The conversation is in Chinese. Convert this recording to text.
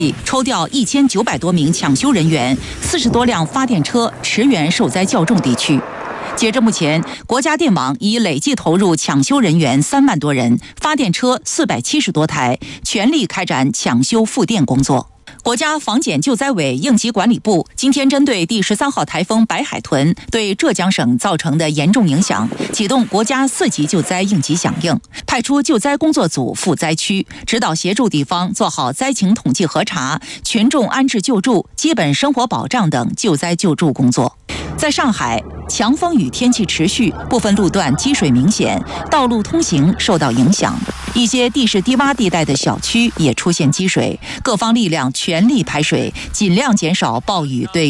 抽调1900多名抢修人员，40多辆发电车驰援受灾较重地区。截至目前，国家电网已累计投入抢修人员3万多人，发电车470多台，全力开展抢修复电工作。国家防检救灾委应急管理部今天针对第13号台风白海豚对浙江省造成的严重影响，启动国家4级救灾应急响应，派出救灾工作组赴灾区，指导协助地方做好灾情统计核查、群众安置救助、基本生活保障等救灾救助工作。在上海，强风雨天气持续，部分路段积水明显，道路通行受到影响。一些地势低洼地带的小区也出现积水，各方力量全力排水，尽量减少暴雨对